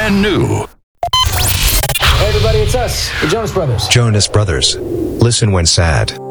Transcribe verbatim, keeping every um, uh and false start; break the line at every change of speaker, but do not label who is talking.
brand new.
Hey everybody, it's us, the Jonas Brothers.
Jonas Brothers. Listen when sad.